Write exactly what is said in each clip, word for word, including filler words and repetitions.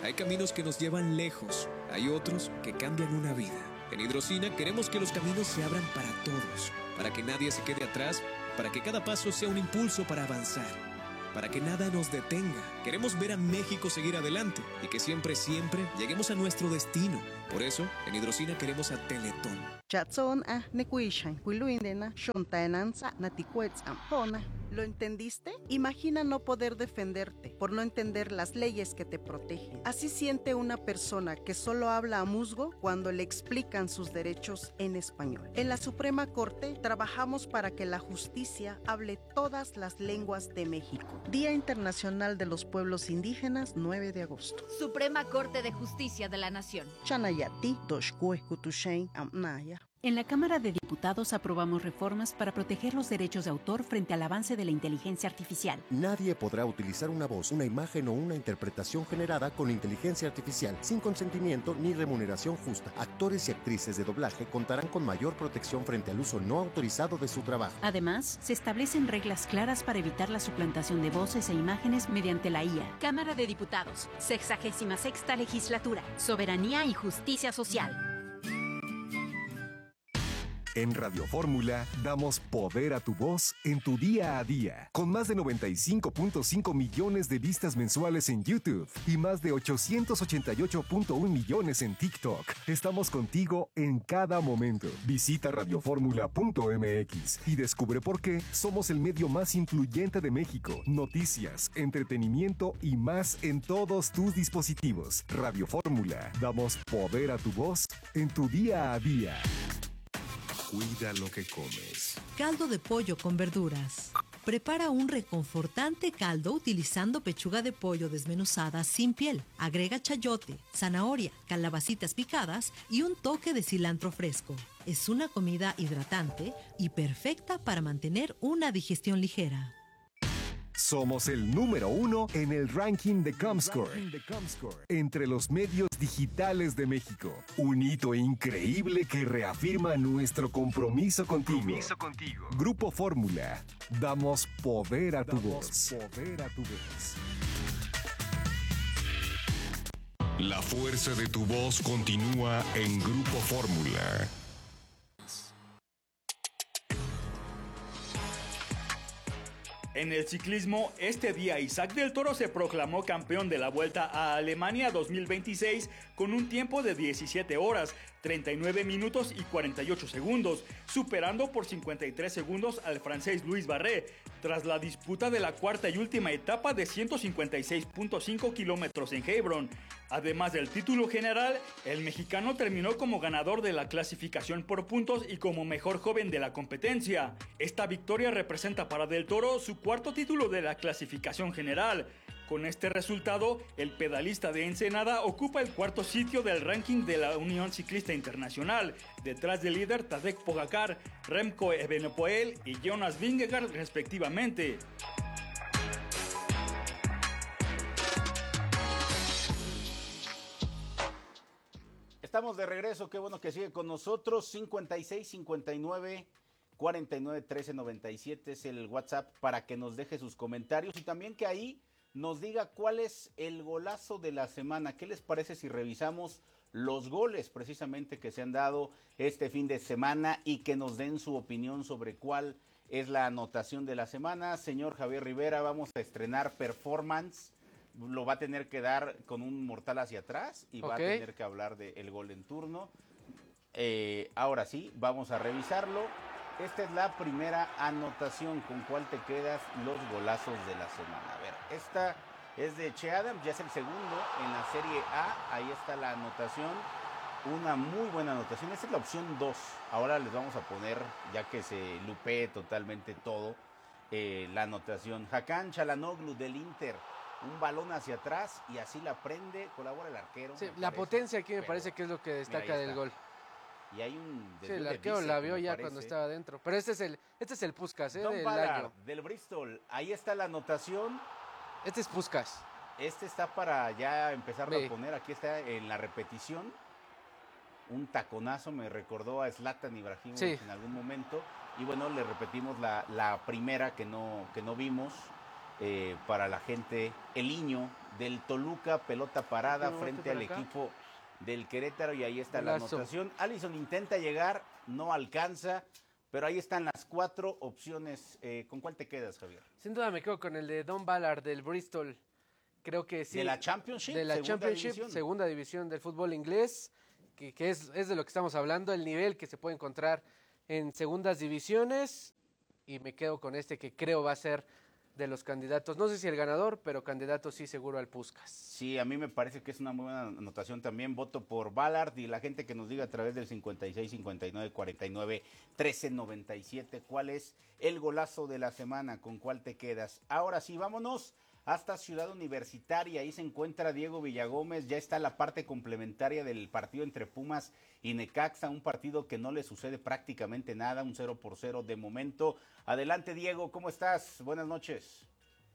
Hay caminos que nos llevan lejos, hay otros que cambian una vida. En Hidrocina queremos que los caminos se abran para todos, para que nadie se quede atrás, para que cada paso sea un impulso para avanzar, para que nada nos detenga. Queremos ver a México seguir adelante y que siempre, siempre lleguemos a nuestro destino. Por eso, en Hidrocina queremos a Teletón. ¿Lo entendiste? Imagina no poder defenderte por no entender las leyes que te protegen. Así siente una persona que solo habla a musgo cuando le explican sus derechos en español. En la Suprema Corte trabajamos para que la justicia hable todas las lenguas de México. Día Internacional de los Pueblos Indígenas, nueve de agosto. Suprema Corte de Justicia de la Nación. Chanayati, Doshkue, Kutushein, Amnaya. En la Cámara de Diputados aprobamos reformas para proteger los derechos de autor frente al avance de la inteligencia artificial. Nadie podrá utilizar una voz, una imagen o una interpretación generada con inteligencia artificial sin consentimiento ni remuneración justa. Actores y actrices de doblaje contarán con mayor protección frente al uso no autorizado de su trabajo. Además, se establecen reglas claras para evitar la suplantación de voces e imágenes mediante la I A. Cámara de Diputados, sexagésima sexta legislatura, Soberanía y Justicia Social. En Radio Fórmula damos poder a tu voz en tu día a día. Con más de noventa y cinco punto cinco millones de vistas mensuales en YouTube y más de ochocientos ochenta y ocho punto uno millones en TikTok. Estamos contigo en cada momento. Visita radio fórmula punto m x y descubre por qué somos el medio más influyente de México. Noticias, entretenimiento y más en todos tus dispositivos. Radio Fórmula. Damos poder a tu voz en tu día a día. Cuida lo que comes. Caldo de pollo con verduras. Prepara un reconfortante caldo utilizando pechuga de pollo desmenuzada sin piel. Agrega chayote, zanahoria, calabacitas picadas y un toque de cilantro fresco. Es una comida hidratante y perfecta para mantener una digestión ligera. Somos el número uno en el ranking de Comscore, entre los medios digitales de México. Un hito increíble que reafirma nuestro compromiso contigo. Compromiso contigo. Grupo Fórmula. Damos poder a tu voz. Poder a tu voz. La fuerza de tu voz continúa en Grupo Fórmula. En el ciclismo, este día Isaac del Toro se proclamó campeón de la Vuelta a Alemania dos mil veintiséis con un tiempo de diecisiete horas, treinta y nueve minutos y cuarenta y ocho segundos, superando por cincuenta y tres segundos al francés Luis Barré, tras la disputa de la cuarta y última etapa de ciento cincuenta y seis punto cinco kilómetros en Hebron. Además del título general, el mexicano terminó como ganador de la clasificación por puntos y como mejor joven de la competencia. Esta victoria representa para Del Toro su cuarto título de la clasificación general. Con este resultado, el pedalista de Ensenada ocupa el cuarto sitio del ranking de la Unión Ciclista Internacional, detrás del líder Tadej Pogacar, Remco Evenepoel y Jonas Vingegaard respectivamente. Estamos de regreso, qué bueno que sigue con nosotros. Cincuenta y seis, cincuenta y nueve, cuarenta y nueve, trece, noventa y siete es el WhatsApp para que nos deje sus comentarios y también que ahí nos diga cuál es el golazo de la semana. ¿Qué les parece si revisamos los goles precisamente que se han dado este fin de semana y que nos den su opinión sobre cuál es la anotación de la semana? Señor Javier Rivera, vamos a estrenar performance. Lo va a tener que dar con un mortal hacia atrás y okay. va a tener que hablar del gol en turno. Eh, ahora sí, vamos a revisarlo. Esta es la primera anotación. ¿Con cuál te quedas? Los golazos de la semana. A ver, esta es de Che Adams, ya es el segundo en la Serie A. Ahí está la anotación. Una muy buena anotación. Esta es la opción dos. Ahora les vamos a poner, ya que se lupee totalmente todo, eh, la anotación. Hakan Çalhanoğlu del Inter. Un balón hacia atrás y así la prende, colabora el arquero. Sí, la parece, potencia aquí me pero, parece que es lo que destaca del gol. Y hay un... Sí, el arquero la vio ya parece. Cuando estaba adentro. Pero este es el este es el Puskás, ¿eh? Don del Ballard, año. del Bristol. Ahí está la anotación. Este es Puskás. Este está para ya empezarlo sí. a poner. Aquí está en la repetición. Un taconazo me recordó a Zlatan Ibrahimovic sí. en algún momento. Y bueno, le repetimos la, la primera que no, que no vimos. Eh, para la gente, el niño del Toluca, pelota parada No, frente al acá. equipo del Querétaro y ahí está Golazo. la anotación. Alisson intenta llegar, no alcanza, pero ahí están las cuatro opciones. Eh, ¿Con cuál te quedas, Javier? Sin duda me quedo con el de Don Ballard del Bristol. Creo que sí. ¿De la Championship? De la ¿Segunda Championship, división? segunda división del fútbol inglés, que, que es, es de lo que estamos hablando, el nivel que se puede encontrar en segundas divisiones. Y me quedo con este que creo va a ser de los candidatos. No sé si el ganador, pero candidato sí seguro al Puskás. Sí, a mí me parece que es una muy buena anotación también. Voto por Ballard y la gente que nos diga a través del cincuenta y seis, cincuenta y nueve, cuarenta y nueve, trece, noventa y siete cuál es el golazo de la semana, con cuál te quedas. Ahora sí, vámonos hasta Ciudad Universitaria. Ahí se encuentra Diego Villagómez. Ya está la parte complementaria del partido entre Pumas y Necaxa, un partido que no le sucede prácticamente nada, un cero por cero de momento. Adelante, Diego, ¿cómo estás? Buenas noches.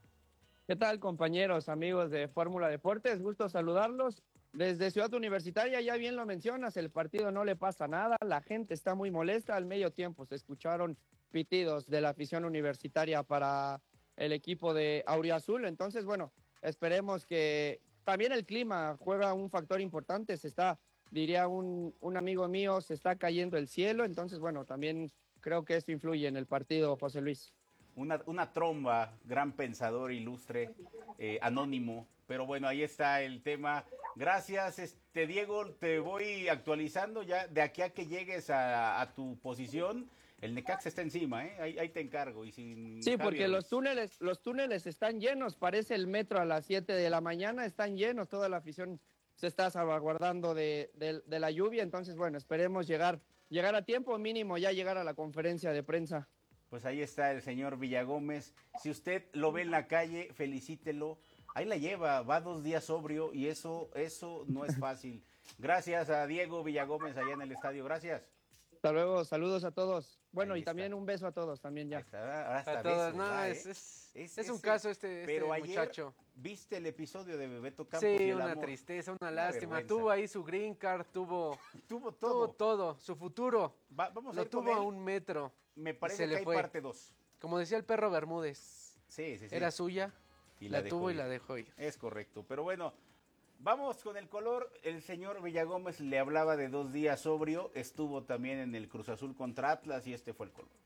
¿Qué tal, compañeros, amigos de Fórmula Deportes? Gusto saludarlos. Desde Ciudad Universitaria, ya bien lo mencionas, el partido no le pasa nada, la gente está muy molesta. Al medio tiempo se escucharon pitidos de la afición universitaria para el equipo de Auriazul. Entonces, bueno, esperemos que también el clima juega un factor importante. Se está, diría un, un amigo mío, se está cayendo el cielo. Entonces, bueno, también creo que esto influye en el partido, José Luis. Una, una tromba, gran pensador, ilustre, eh, anónimo. Pero bueno, ahí está el tema. Gracias, este Diego, te voy actualizando ya de aquí a que llegues a, a tu posición. El Necaxa está encima, ¿eh? Ahí, ahí te encargo. Y sin Sí, porque Javier. los túneles, los túneles están llenos, parece el metro a las siete de la mañana, están llenos, toda la afición se está salvaguardando de, de, de la lluvia. Entonces, bueno, esperemos llegar, llegar a tiempo, mínimo ya llegar a la conferencia de prensa. Pues ahí está el señor Villagómez. Si usted lo ve en la calle, felicítelo. Ahí la lleva, va dos días sobrio y eso, eso no es fácil. Gracias a Diego Villagómez allá en el estadio. Gracias. Hasta luego, saludos a todos. Bueno, Ahí y también un beso a todos también ya. Ahora hasta A todos, besos, no, va, es, ¿eh? es, Es- es un es- caso este, este Pero ayer, muchacho. ¿viste el episodio de Bebeto Campos? y Sí, el una amor? tristeza, una Una lástima. vergüenza. Tuvo ahí su green card, tuvo, tuvo todo. todo. todo, su futuro. Va- vamos a Lo ir con tuvo a él. un metro. Me y parece se que le hay fue. parte dos. Como decía el perro Bermúdez. Sí, sí, sí. Era suya, Y la, la dejó tuvo y ir. la dejó ir. Es correcto, pero bueno, vamos con el color. El señor Villagómez le hablaba de dos días sobrio, estuvo también en el Cruz Azul contra Atlas y este fue el color.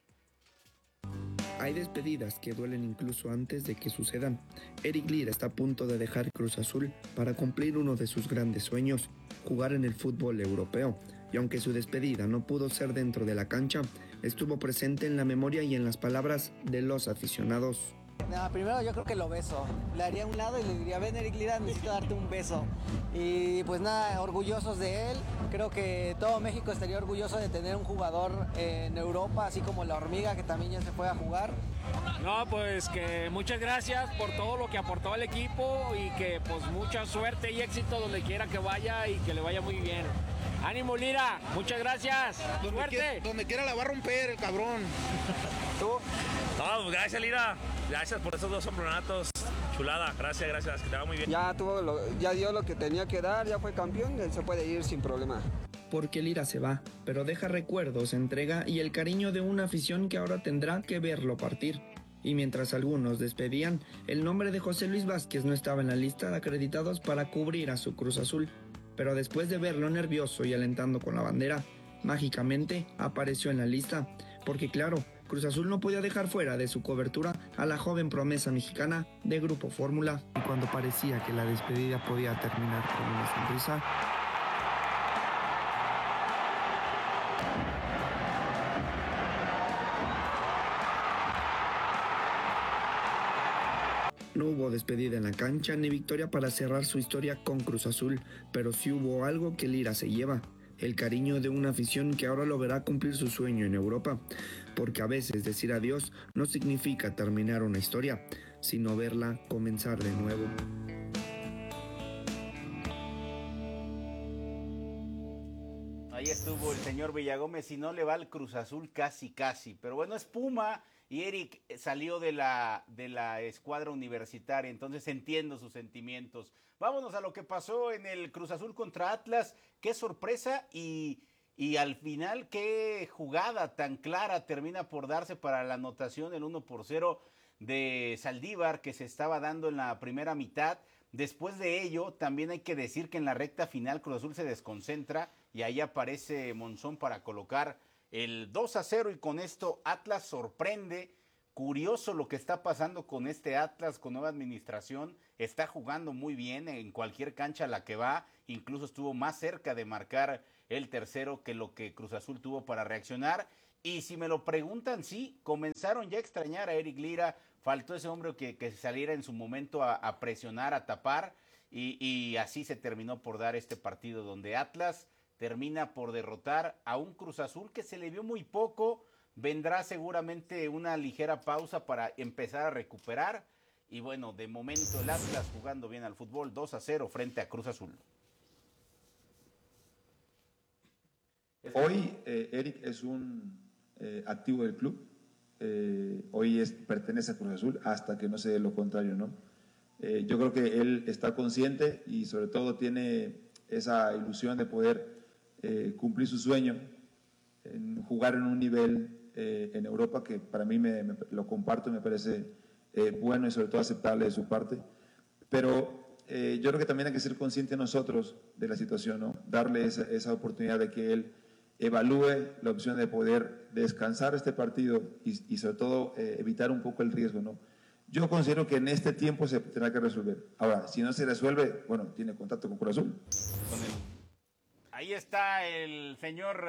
Hay despedidas que duelen incluso antes de que sucedan. Eric Lira está a punto de dejar Cruz Azul para cumplir uno de sus grandes sueños, jugar en el fútbol europeo. Y aunque su despedida no pudo ser dentro de la cancha, estuvo presente en la memoria y en las palabras de los aficionados. Nada, primero yo creo que lo beso. Le haría a un lado y le diría, ven Eric Lira, necesito darte un beso. Y pues nada, orgullosos de él. Creo que todo México estaría orgulloso de tener un jugador en Europa, así como la hormiga que también ya se fue a jugar. No, pues que muchas gracias por todo lo que aportó al equipo y que pues mucha suerte y éxito donde quiera que vaya y que le vaya muy bien. ¡Ánimo, Lira! ¡Muchas gracias! Donde ¡Suerte! quiera, donde quiera la va a romper el cabrón. ¿Tú? No, pues gracias, Lira. Gracias por esos dos campeonatos. Chulada, gracias, gracias. Que te va muy bien. Ya tuvo lo, ya dio lo que tenía que dar, ya fue campeón, él se puede ir sin problema. Porque Lira se va, pero deja recuerdos, entrega y el cariño de una afición que ahora tendrá que verlo partir. Y mientras algunos despedían, el nombre de José Luis Vázquez no estaba en la lista de acreditados para cubrir a su Cruz Azul. Pero después de verlo nervioso y alentando con la bandera, mágicamente apareció en la lista, porque claro, Cruz Azul no podía dejar fuera de su cobertura a la joven promesa mexicana de Grupo Fórmula. Y cuando parecía que la despedida podía terminar con una sonrisa, no hubo despedida en la cancha ni victoria para cerrar su historia con Cruz Azul, pero sí hubo algo que Lira se lleva, el cariño de una afición que ahora logrará cumplir su sueño en Europa, porque a veces decir adiós no significa terminar una historia, sino verla comenzar de nuevo. Ahí estuvo el señor Villagómez, si no le va al Cruz Azul casi casi, pero bueno, es Puma y Eric salió de la, de la escuadra universitaria, entonces entiendo sus sentimientos. Vámonos a lo que pasó en el Cruz Azul contra Atlas, qué sorpresa y, y al final qué jugada tan clara termina por darse para la anotación, el uno por cero de Saldívar que se estaba dando en la primera mitad. Después de ello, también hay que decir que en la recta final Cruz Azul se desconcentra y ahí aparece Monzón para colocar el dos a cero y con esto Atlas sorprende. Curioso lo que está pasando con este Atlas, con nueva administración, está jugando muy bien en cualquier cancha a la que va, incluso estuvo más cerca de marcar el tercero que lo que Cruz Azul tuvo para reaccionar. Y si me lo preguntan, sí, comenzaron ya a extrañar a Eric Lira, faltó ese hombre que, que saliera en su momento a, a presionar, a tapar, y, y así se terminó por dar este partido donde Atlas termina por derrotar a un Cruz Azul que se le vio muy poco. Vendrá seguramente una ligera pausa para empezar a recuperar. Y bueno, de momento el Atlas jugando bien al fútbol, dos a cero frente a Cruz Azul. Hoy eh, Eric es un eh, activo del club. Eh, hoy es, pertenece a Cruz Azul hasta que no se dé lo contrario, ¿no? Eh, yo creo que él está consciente y sobre todo tiene esa ilusión de poder eh, cumplir su sueño, en jugar en un nivel Eh, en Europa, que para mí me, me, lo comparto y me parece eh, bueno y sobre todo aceptable de su parte, pero eh, yo creo que también hay que ser conscientes nosotros de la situación, ¿no? Darle esa, esa oportunidad de que él evalúe la opción de poder descansar este partido y, y sobre todo eh, evitar un poco el riesgo, ¿no? Yo considero que en este tiempo se tendrá que resolver. Ahora, si no se resuelve, bueno, tiene contacto con Cruz Azul. Con el... Ahí está el señor,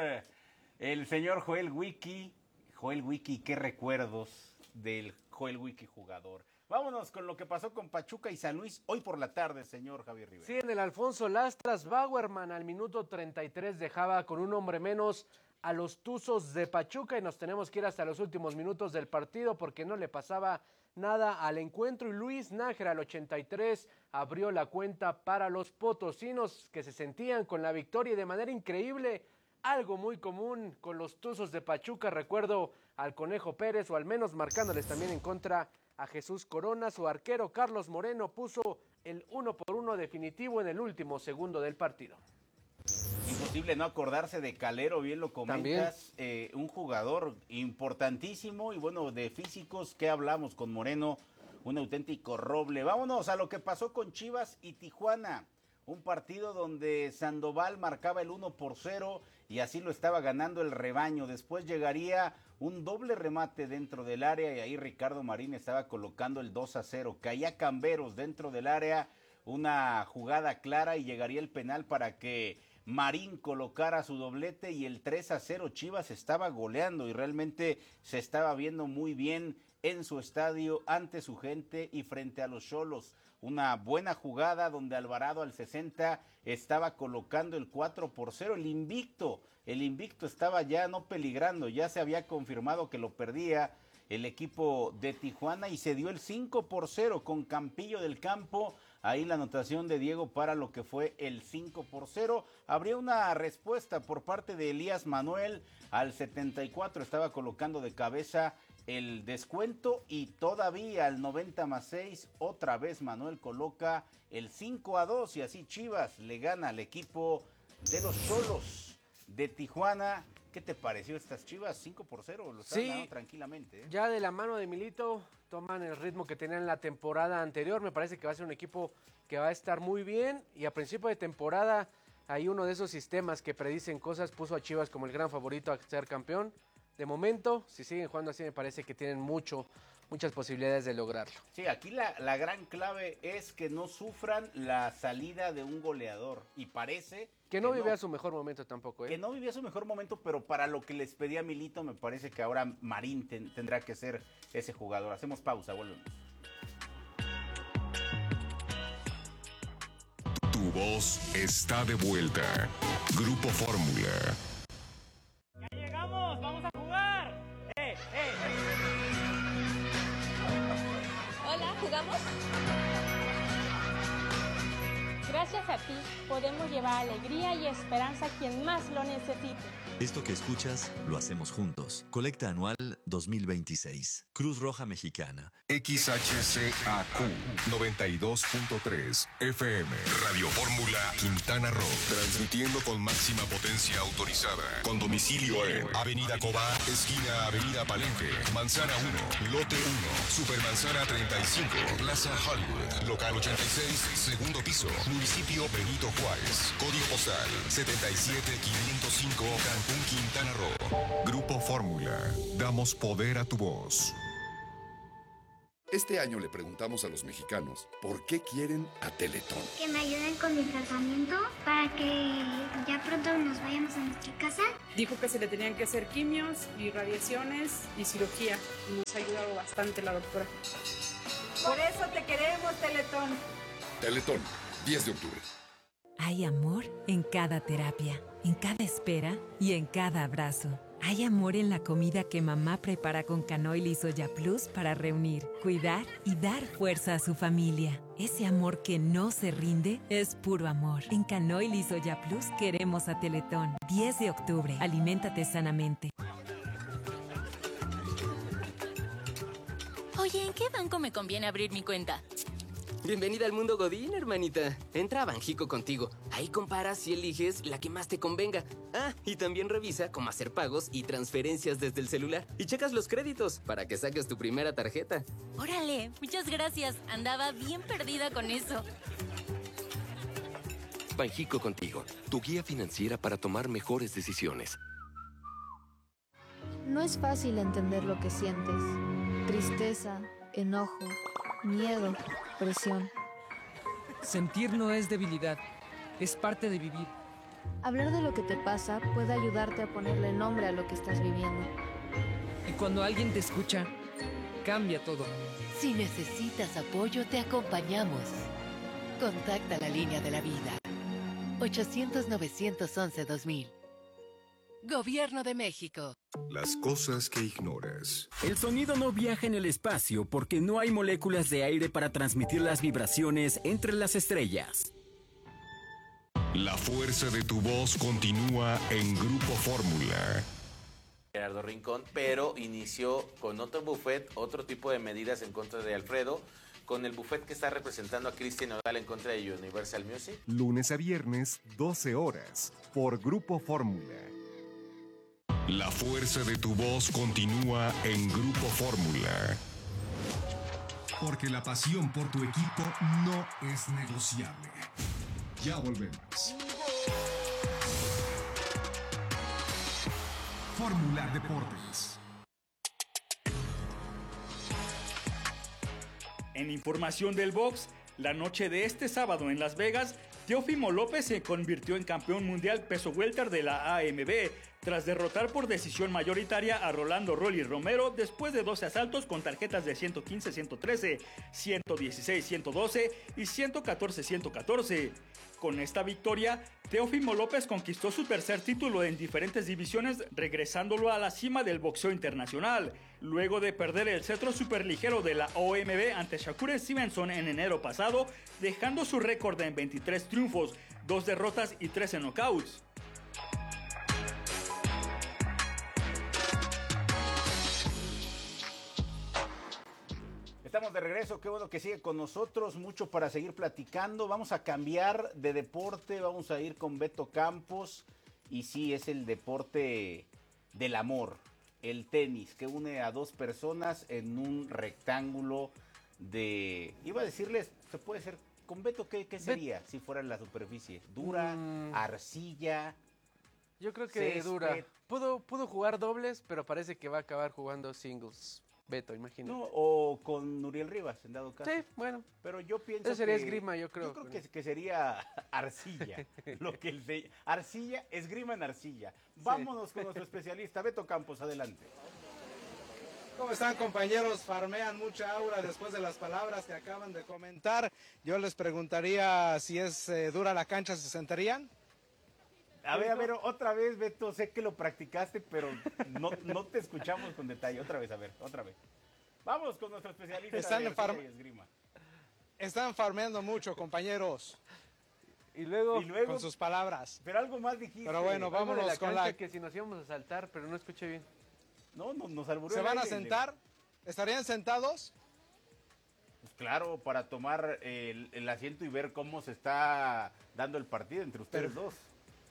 el señor Joel Wiki. Joel Wiki, qué recuerdos del Joel Wiki jugador. Vámonos con lo que pasó con Pachuca y San Luis hoy por la tarde, señor Javier Rivera. Sí, en el Alfonso Lastras, Bauerman al minuto treinta y tres dejaba con un hombre menos a los Tuzos de Pachuca y nos tenemos que ir hasta los últimos minutos del partido porque no le pasaba nada al encuentro y Luis Nájera al ochenta y tres abrió la cuenta para los potosinos que se sentían con la victoria y de manera increíble. Algo muy común con los Tuzos de Pachuca, recuerdo al Conejo Pérez o al menos marcándoles también en contra a Jesús Corona, su arquero Carlos Moreno puso el uno por uno definitivo en el último segundo del partido. Imposible no acordarse de Calero, bien lo comentas, eh, un jugador importantísimo y bueno, de físicos, ¿qué hablamos con Moreno? Un auténtico roble. Vámonos a lo que pasó con Chivas y Tijuana. Un partido donde Sandoval marcaba el uno por cero y así lo estaba ganando el rebaño. Después llegaría un doble remate dentro del área y ahí Ricardo Marín estaba colocando el dos a cero. Caía Camberos dentro del área, una jugada clara y llegaría el penal para que Marín colocara su doblete y el tres a cero. Chivas estaba goleando y realmente se estaba viendo muy bien en su estadio, ante su gente y frente a los Xolos. Una buena jugada donde Alvarado al sesenta estaba colocando el cuatro por cero. El invicto, el invicto estaba ya no peligrando, ya se había confirmado que lo perdía el equipo de Tijuana y se dio el cinco por cero con Campillo del Campo. Ahí la anotación de Diego para lo que fue el cinco por cero. Habría una respuesta por parte de Elías Manuel. Al setenta y cuatro estaba colocando de cabeza el descuento y todavía al noventa más seis otra vez Manuel coloca el cinco a dos y así Chivas le gana al equipo de los Xolos de Tijuana. ¿Qué te pareció estas Chivas? cinco por cero, lo están sí, ganando tranquilamente, ¿eh? Ya de la mano de Milito toman el ritmo que tenían la temporada anterior. Me parece que va a ser un equipo que va a estar muy bien y a principio de temporada hay uno de esos sistemas que predicen cosas, puso a Chivas como el gran favorito a ser campeón. De momento, si siguen jugando así, me parece que tienen mucho, muchas posibilidades de lograrlo. Sí, aquí la, la gran clave es que no sufran la salida de un goleador. Y parece... Que no vivía su mejor momento tampoco, ¿eh? Que no vivía su mejor momento, pero para lo que les pedía Milito, me parece que ahora Marín ten, tendrá que ser ese jugador. Hacemos pausa, volvemos. Tu voz está de vuelta. Grupo Fórmula. ¡Ya llegamos! ¡Vamos a jugar! ¡Eh, eh! Hola, ¿jugamos? Gracias a ti podemos llevar alegría y esperanza a quien más lo necesite. Esto que escuchas, lo hacemos juntos. Colecta anual dos mil veintiséis. Cruz Roja Mexicana. X H C A Q noventa y dos punto tres F M. Radio Fórmula Quintana Roo. Transmitiendo con máxima potencia autorizada. Con domicilio en Avenida Cobá, esquina Avenida Palenque, Manzana uno, Lote uno, Supermanzana treinta y cinco, Plaza Hollywood, Local ochenta y seis, segundo piso, Municipio Benito Juárez. Código postal setenta y siete quinientos cinco, Cancún, Quintana Roo. Grupo Fórmula. Damos poder a tu voz. Este año le preguntamos a los mexicanos por qué quieren a Teletón. Que me ayuden con mi tratamiento para que ya pronto nos vayamos a nuestra casa. Dijo que se le tenían que hacer quimios y radiaciones y cirugía. Nos ha ayudado bastante la doctora. Por eso te queremos, Teletón. Teletón, diez de octubre. Hay amor en cada terapia, en cada espera y en cada abrazo. Hay amor en la comida que mamá prepara con Canoil y Soya Plus para reunir, cuidar y dar fuerza a su familia. Ese amor que no se rinde es puro amor. En Canoil y Soya Plus queremos a Teletón. diez de octubre. Aliméntate sanamente. Oye, ¿en qué banco me conviene abrir mi cuenta? Bienvenida al mundo Godín, hermanita. Entra a Banjico contigo. Ahí comparas y eliges la que más te convenga. Ah, y también revisa cómo hacer pagos y transferencias desde el celular. Y checas los créditos para que saques tu primera tarjeta. Órale, muchas gracias. Andaba bien perdida con eso. Banjico contigo, tu guía financiera para tomar mejores decisiones. No es fácil entender lo que sientes. Tristeza, enojo, miedo, presión. Sentir no es debilidad, es parte de vivir. Hablar de lo que te pasa puede ayudarte a ponerle nombre a lo que estás viviendo. Y cuando alguien te escucha, cambia todo. Si necesitas apoyo, te acompañamos. Contacta la línea de la vida. ochocientos, novecientos once, dos mil. Gobierno de México. Las cosas que ignoras. El sonido no viaja en el espacio porque no hay moléculas de aire para transmitir las vibraciones entre las estrellas. La fuerza de tu voz continúa en Grupo Fórmula. Gerardo Rincón, pero inició con otro buffet, otro tipo de medidas en contra de Alfredo, con el buffet que está representando a Cristian Nodal en contra de Universal Music. Lunes a viernes, doce horas, por Grupo Fórmula. La fuerza de tu voz continúa en Grupo Fórmula. Porque la pasión por tu equipo no es negociable. Ya volvemos. Fórmula Deportes. En información del box, la noche de este sábado en Las Vegas, Teófimo López se convirtió en campeón mundial peso welter de la A M B, tras derrotar por decisión mayoritaria a Rolando Rolly Romero después de doce asaltos con tarjetas de ciento quince, ciento trece, ciento dieciséis, ciento doce y ciento catorce, ciento catorce. Con esta victoria, Teófimo López conquistó su tercer título en diferentes divisiones, regresándolo a la cima del boxeo internacional, luego de perder el cetro superligero de la O M B ante Shakur Stevenson en enero pasado, dejando su récord en veintitrés triunfos, dos derrotas y trece knockouts. Estamos de regreso, qué bueno que sigue con nosotros, mucho para seguir platicando. Vamos a cambiar de deporte, vamos a ir con Beto Campos. Y sí, es el deporte del amor, el tenis, que une a dos personas en un rectángulo de... Iba a decirles, se puede ser... Con Beto, ¿qué, qué sería Bet... si fuera en la superficie? ¿Dura? Mm. ¿Arcilla? Yo creo que césped. Dura. Pudo, pudo jugar dobles, pero parece que va a acabar jugando singles. Beto, imagínate. No, o con Nuriel Rivas, en dado caso. Sí, bueno. Pero yo pienso Eso sería que, esgrima, yo creo. Yo creo que, que sería arcilla. lo que el, arcilla, esgrima en arcilla. Vámonos sí. con nuestro especialista, Beto Campos, adelante. ¿Cómo están, compañeros? Farmean mucha aura después de las palabras que acaban de comentar. Yo les preguntaría si es eh, dura la cancha, ¿se sentarían? A ver, a ver, otra vez, Beto, sé que lo practicaste, pero no, no te escuchamos con detalle. Otra vez, a ver, otra vez. Vamos con nuestro especialista Están de farm... y esgrima. Están farmeando mucho, compañeros. Y luego, y luego con sus palabras. Pero algo más dijiste. Pero bueno, vámonos la con la que si nos íbamos a saltar, pero no escuché bien. No, no nos alburió. ¿Se van a aire, sentar? ¿Estarían sentados? Pues claro, para tomar el, el asiento y ver cómo se está dando el partido entre ustedes pero, dos.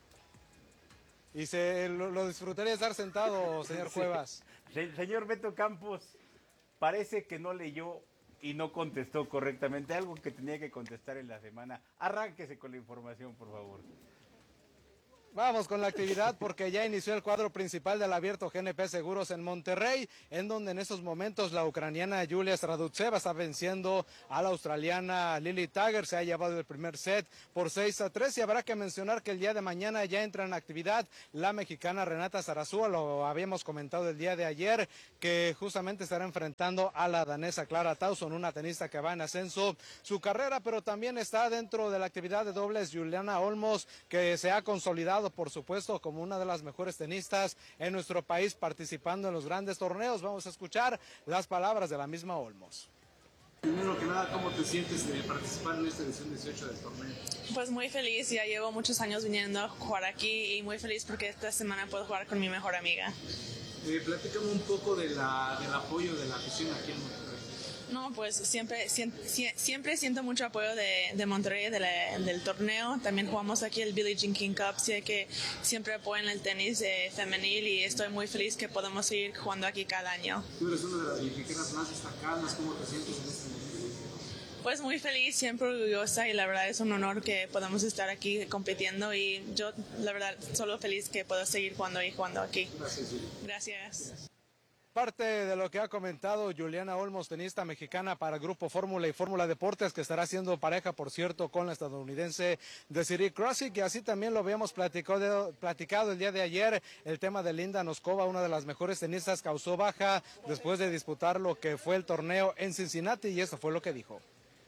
Y se lo, lo disfrutaría estar sentado, señor sí. Cuevas. Se, señor Beto Campos, parece que no leyó y no contestó correctamente algo que tenía que contestar en la semana. Arránquese con la información, por favor. Vamos con la actividad porque ya inició el cuadro principal del Abierto G N P Seguros en Monterrey, en donde en estos momentos la ucraniana Yulia Stradutseva está venciendo a la australiana Lily Tagger. Se ha llevado el primer set por seis a tres y habrá que mencionar que el día de mañana ya entra en actividad la mexicana Renata Zarazúa. Lo habíamos comentado el día de ayer, que justamente estará enfrentando a la danesa Clara Tauson, una tenista que va en ascenso su carrera, pero también está dentro de la actividad de dobles Juliana Olmos, que se ha consolidado por supuesto como una de las mejores tenistas en nuestro país participando en los grandes torneos. Vamos a escuchar las palabras de la misma Olmos. Primero que nada, ¿cómo te sientes de participar en esta edición dieciocho del torneo? Pues muy feliz, ya llevo muchos años viniendo a jugar aquí y muy feliz porque esta semana puedo jugar con mi mejor amiga. Eh, platícame un poco de la, del apoyo de la afición aquí en Monterrey. No, pues siempre, siempre, siempre siento mucho apoyo de, de Monterrey, de la, del torneo. También jugamos aquí el Billie Jean King Cup, sé que siempre apoyan el tenis eh, femenil y estoy muy feliz que podemos seguir jugando aquí cada año. Tú eres una de las mexicanas más destacadas, ¿cómo te sientes en este momento? Pues muy feliz, siempre orgullosa y la verdad es un honor que podamos estar aquí compitiendo y yo la verdad solo feliz que puedo seguir jugando y jugando aquí. Gracias. Gracias. Parte de lo que ha comentado Juliana Olmos, tenista mexicana para Grupo Fórmula y Fórmula Deportes, que estará haciendo pareja, por cierto, con la estadounidense Desiree Krosic, y así también lo habíamos platicado, platicado el día de ayer, el tema de Linda Noskova, una de las mejores tenistas, causó baja después de disputar lo que fue el torneo en Cincinnati, y eso fue lo que dijo.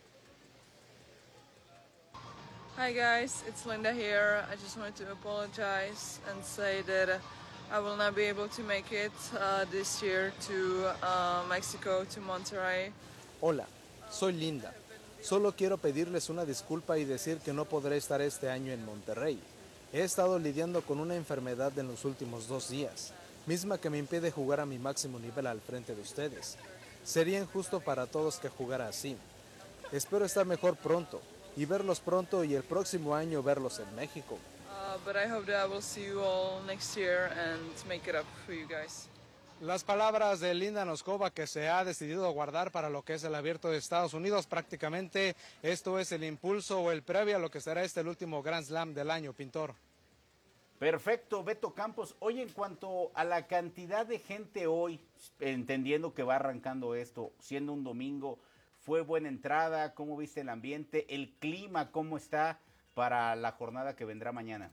Hi guys, it's Linda here. I just wanted to apologize and say that I will not be able to make it uh, this year to uh, Mexico, to Monterrey. Hola, soy Linda. Solo quiero pedirles una disculpa y decir que no podré estar este año en Monterrey. He estado lidiando con una enfermedad en los últimos dos días, misma que me impide jugar a mi máximo nivel al frente de ustedes. Sería injusto para todos que jugara así. Espero estar mejor pronto y verlos pronto y el próximo año verlos en México. Uh, but I hope that I will see you all next year and make it up for you guys. Las palabras de Linda Noskova, que se ha decidido guardar para lo que es el Abierto de Estados Unidos. Prácticamente esto es el impulso o el previo a lo que será este el último Grand Slam del año, Pintor. Perfecto, Beto Campos. Oye, en cuanto a la cantidad de gente hoy, entendiendo que va arrancando esto, siendo un domingo, ¿fue buena entrada? ¿Cómo viste el ambiente? ¿El clima cómo está para la jornada que vendrá mañana?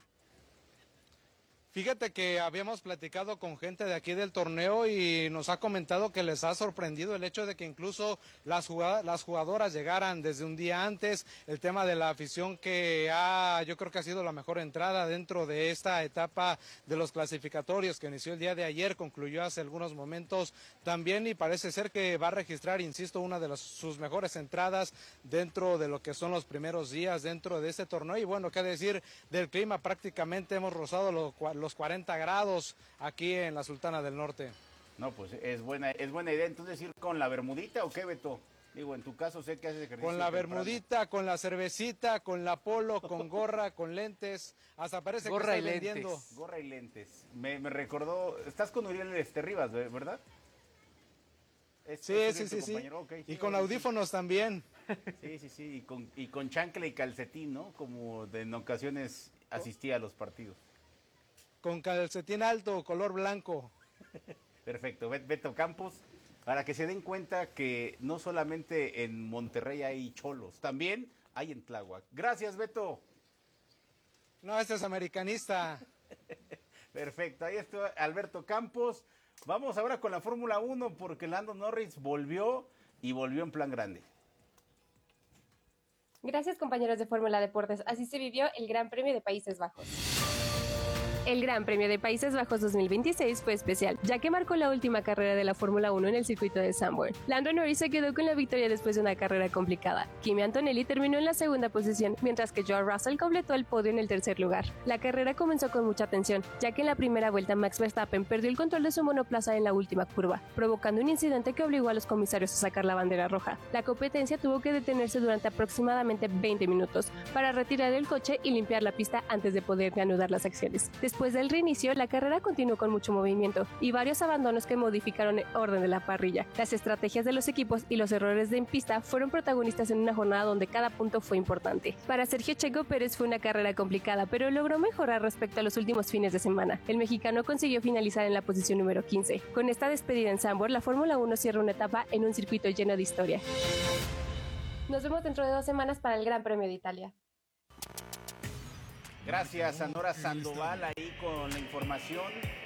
Fíjate que habíamos platicado con gente de aquí del torneo y nos ha comentado que les ha sorprendido el hecho de que incluso las jugadoras, las jugadoras llegaran desde un día antes. El tema de la afición que ha, yo creo que ha sido la mejor entrada dentro de esta etapa de los clasificatorios que inició el día de ayer, concluyó hace algunos momentos también y parece ser que va a registrar, insisto, una de las, sus mejores entradas dentro de lo que son los primeros días dentro de este torneo. Y bueno, qué decir del clima, prácticamente hemos rozado los los cuarenta grados aquí en la Sultana del Norte. No, pues es buena, es buena idea. Entonces, ¿ir con la bermudita o qué, Beto? Digo, en tu caso sé que haces ejercicio. Con la temprano. bermudita, con la cervecita, con la polo, con gorra, con lentes. Hasta parece gorra que estoy y vendiendo. Lentes. Gorra y lentes. Me, me recordó, estás con Uriel este, Rivas, ¿verdad? Es, sí, es sí, sí, sí. Okay, y sí, con audífonos sí. también. Sí, sí, sí. Y con, y con chancla y calcetín, ¿no? Como de, en ocasiones asistía a los partidos. Con calcetín alto, color blanco. Perfecto. Beto Campos, para que se den cuenta que no solamente en Monterrey hay cholos, también hay en Tláhuac. Gracias, Beto. No, este es americanista. Perfecto. Ahí está Alberto Campos. Vamos ahora con la Fórmula uno porque Lando Norris volvió y volvió en plan grande. Gracias, compañeros de Fórmula Deportes. Así se vivió el Gran Premio de Países Bajos. El Gran Premio de Países Bajos dos mil veintiséis fue especial, ya que marcó la última carrera de la Fórmula uno en el circuito de Zandvoort. Lando Norris se quedó con la victoria después de una carrera complicada. Kimi Antonelli terminó en la segunda posición, mientras que George Russell completó el podio en el tercer lugar. La carrera comenzó con mucha tensión, ya que en la primera vuelta Max Verstappen perdió el control de su monoplaza en la última curva, provocando un incidente que obligó a los comisarios a sacar la bandera roja. La competencia tuvo que detenerse durante aproximadamente veinte minutos para retirar el coche y limpiar la pista antes de poder reanudar las acciones. Después del reinicio, la carrera continuó con mucho movimiento y varios abandonos que modificaron el orden de la parrilla. Las estrategias de los equipos y los errores de en pista fueron protagonistas en una jornada donde cada punto fue importante. Para Sergio Checo Pérez fue una carrera complicada, pero logró mejorar respecto a los últimos fines de semana. El mexicano consiguió finalizar en la posición número quince. Con esta despedida en Zandvoort, la Fórmula uno cierra una etapa en un circuito lleno de historia. Nos vemos dentro de dos semanas para el Gran Premio de Italia. Gracias a Nora Sandoval ahí con la información.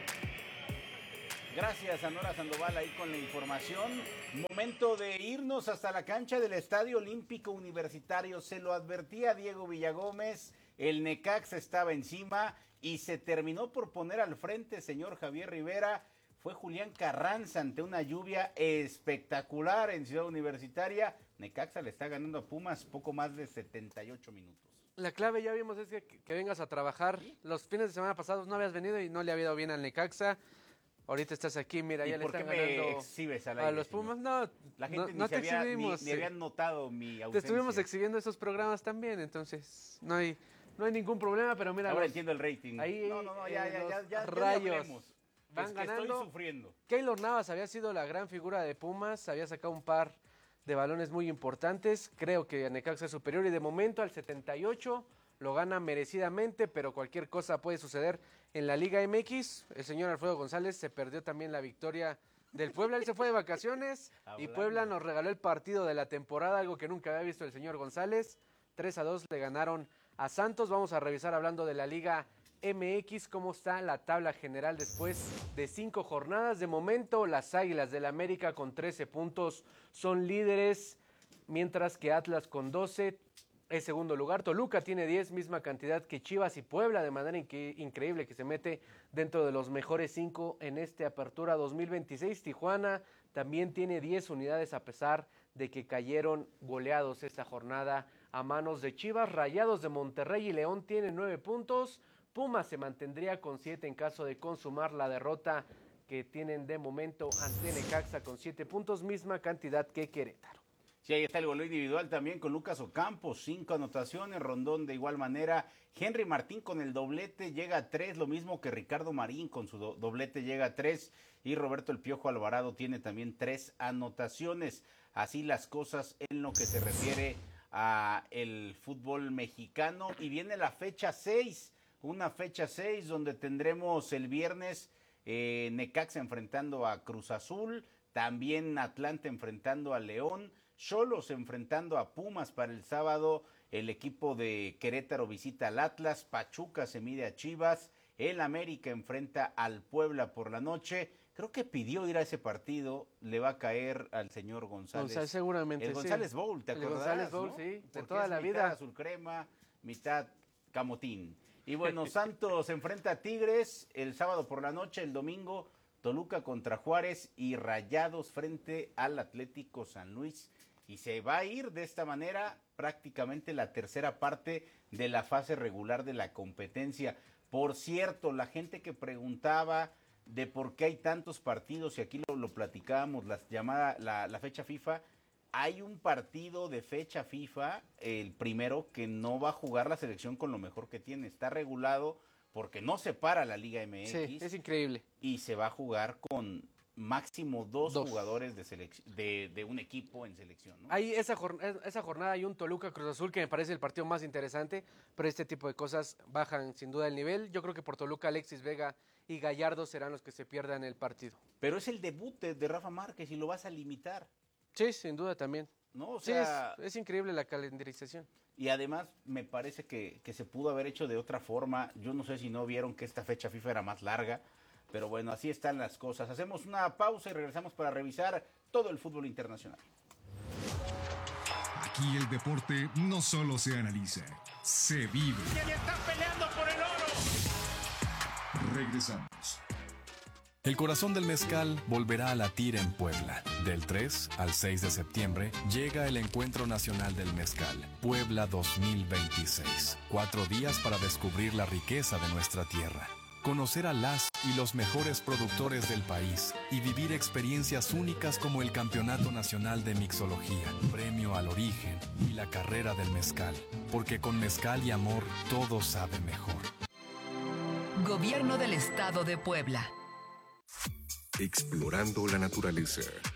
Gracias a Nora Sandoval ahí con la información. Momento de irnos hasta la cancha del Estadio Olímpico Universitario. Se lo advertía Diego Villagómez, el Necaxa estaba encima y se terminó por poner al frente, señor Javier Rivera. Fue Julián Carranza ante una lluvia espectacular en Ciudad Universitaria. Necaxa le está ganando a Pumas poco más de setenta y ocho minutos. La clave, ya vimos, es que, que vengas a trabajar. Los fines de semana pasados no habías venido y no le había ido bien al Necaxa. Ahorita estás aquí, mira, ya le están ganando. ¿Y por qué me exhibes al aire, a los Pumas? No, la gente no, ni, no te había, exhibimos. Ni, ni habían notado mi ausencia. Te estuvimos exhibiendo esos programas también, entonces no hay, no hay ningún problema, pero mira. Ahora los, entiendo el rating. Ahí, no, no, no, ya, ya, ya, ya, rayos. Ya van es que ganando. Estoy sufriendo. Keylor Navas había sido la gran figura de Pumas, había sacado un par de balones muy importantes. Creo que Necaxa es superior y de momento al setenta y ocho lo gana merecidamente, pero cualquier cosa puede suceder en la Liga M X. El señor Alfredo González se perdió también la victoria del Puebla. Él se fue de vacaciones y Puebla nos regaló el partido de la temporada, algo que nunca había visto el señor González. tres a dos le ganaron a Santos. Vamos a revisar, hablando de la Liga M X, cómo está la tabla general después de cinco jornadas. De momento, las Águilas del América con trece puntos son líderes, mientras que Atlas con doce es segundo lugar. Toluca tiene diez, misma cantidad que Chivas y Puebla, de manera inque- increíble que se mete dentro de los mejores cinco en este Apertura dos mil veintiséis. Tijuana también tiene diez unidades a pesar de que cayeron goleados esta jornada a manos de Chivas. Rayados de Monterrey y León tienen nueve puntos. Pumas se mantendría con siete en caso de consumar la derrota que tienen de momento ante Necaxa con siete puntos, misma cantidad que Querétaro. Sí, ahí está el gol individual también con Lucas Ocampo, cinco anotaciones, Rondón de igual manera, Henry Martín con el doblete llega a tres, lo mismo que Ricardo Marín con su do doblete llega a tres, y Roberto El Piojo Alvarado tiene también tres anotaciones. Así las cosas en lo que se refiere a el fútbol mexicano, y viene la fecha seis, una fecha seis donde tendremos el viernes eh, Necaxa enfrentando a Cruz Azul, también Atlante enfrentando a León, Xolos enfrentando a Pumas para el sábado, el equipo de Querétaro visita al Atlas, Pachuca se mide a Chivas, el América enfrenta al Puebla por la noche. Creo que pidió ir a ese partido, le va a caer al señor González. González seguramente, el González sí. Bowl, ¿te el acordarás? González Bowl, ¿no? sí, de Porque toda es la mitad vida. azul crema, mitad camotín. Y bueno, Santos enfrenta a Tigres el sábado por la noche, el domingo Toluca contra Juárez y Rayados frente al Atlético San Luis. Y se va a ir de esta manera prácticamente la tercera parte de la fase regular de la competencia. Por cierto, la gente que preguntaba de por qué hay tantos partidos, y aquí lo, lo platicábamos, la, llamada, la, la fecha FIFA, hay un partido de fecha FIFA, el primero, que no va a jugar la selección con lo mejor que tiene. Está regulado porque no se para la Liga M X. Sí, es increíble. Y se va a jugar con máximo dos, dos. jugadores de, de, de un equipo en selección, ¿no? Hay esa, jornada, esa jornada hay un Toluca Cruz Azul que me parece el partido más interesante, pero este tipo de cosas bajan sin duda el nivel. Yo creo que por Toluca Alexis Vega y Gallardo serán los que se pierdan el partido. Pero es el debut de, de Rafa Márquez y lo vas a limitar. Sí, sin duda también. No, o sea, sí, es, es increíble la calendarización. Y además me parece que, que se pudo haber hecho de otra forma. Yo no sé si no vieron que esta fecha FIFA era más larga. Pero bueno, así están las cosas. Hacemos una pausa y regresamos para revisar todo el fútbol internacional. Aquí el deporte no solo se analiza, se vive. ¡Y están peleando por el oro! Regresamos. El corazón del mezcal volverá a latir en Puebla. Del tres al seis de septiembre llega el Encuentro Nacional del Mezcal, Puebla dos mil veintiséis. Cuatro días para descubrir la riqueza de nuestra tierra, conocer a las y los mejores productores del país y vivir experiencias únicas como el Campeonato Nacional de Mixología, Premio al Origen y la Carrera del Mezcal. Porque con mezcal y amor todo sabe mejor. Gobierno del Estado de Puebla. Explorando la naturaleza.